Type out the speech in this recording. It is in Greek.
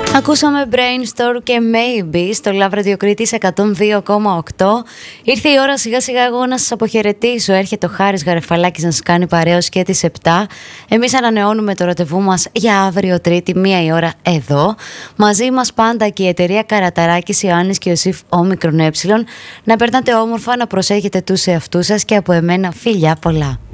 Ακούσαμε Brainstorm και Maybe στο Love Radio Κρήτης 102,8. Ήρθε η ώρα σιγά σιγά εγώ να σας αποχαιρετήσω. Έρχεται ο Χάρης Γαρεφαλάκης να σας κάνει παρέως και τις 7. Εμείς ανανεώνουμε το ραντεβού μας για αύριο Τρίτη, 1 η ώρα εδώ. Μαζί μας πάντα και η εταιρεία Καραταράκης, Ιωάννης και Ιωσήφ Όμικρον Ε. Να περνάτε όμορφα, να προσέχετε τους εαυτούς σας και από εμένα φιλιά πολλά.